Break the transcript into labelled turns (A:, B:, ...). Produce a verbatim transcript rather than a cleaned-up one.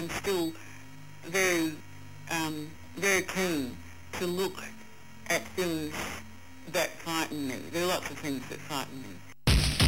A: I'm still very, um, very keen to look at things that frighten me. There are lots of things that frighten me.